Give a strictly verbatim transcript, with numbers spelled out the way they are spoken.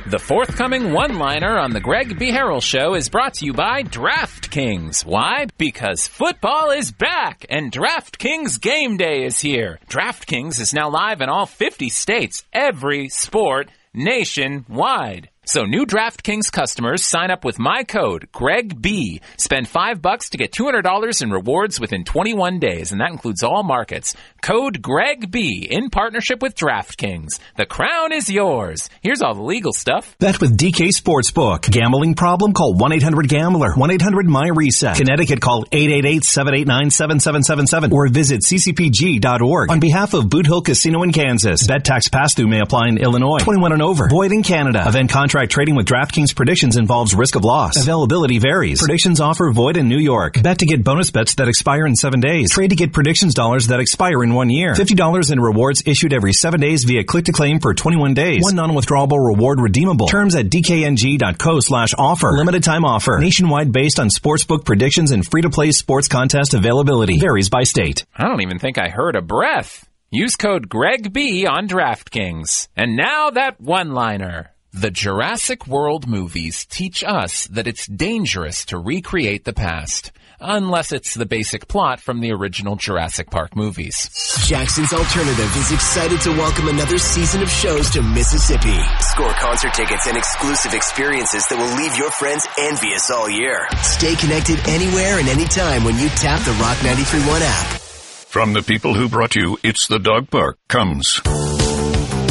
The forthcoming one-liner on the Greg B. Harrell Show is brought to you by DraftKings. Why? Because football is back, and DraftKings Game Day is here. DraftKings is now live in all fifty states, every sport, nationwide. So new DraftKings customers sign up with my code, Greg B. Spend five bucks to get two hundred dollars in rewards within twenty-one days, and that includes all markets. Code Greg B in partnership with DraftKings. The crown is yours. Here's all the legal stuff. Bet with D K Sportsbook. Gambling problem? Call one eight hundred gambler. one eight hundred my reset. Connecticut, call eight eight eight, seven eight nine, seven seven seven seven or visit c c p g dot org. On behalf of Boot Hill Casino in Kansas, bet tax pass-through may apply in Illinois. twenty-one and over. Void in Canada. Event contract trading with DraftKings predictions involves risk of loss. Availability varies. Predictions offer void in New York. Bet to get bonus bets that expire in seven days. Trade to get predictions dollars that expire in one year. fifty dollars in rewards issued every seven days via click-to-claim for twenty-one days. One non-withdrawable reward redeemable. Terms at d k n g dot co slash offer. Limited time offer. Nationwide based on sportsbook predictions and free-to-play sports contest availability. Varies by state. I don't even think I heard a breath. Use code Greg B on DraftKings. And now that one-liner. The Jurassic World movies teach us that it's dangerous to recreate the past, unless it's the basic plot from the original Jurassic Park movies. Jackson's Alternative is excited to welcome another season of shows to Mississippi. Score concert tickets and exclusive experiences that will leave your friends envious all year. Stay connected anywhere and anytime when you tap the Rock ninety-three point one app. From the people who brought you It's the Dog Park comes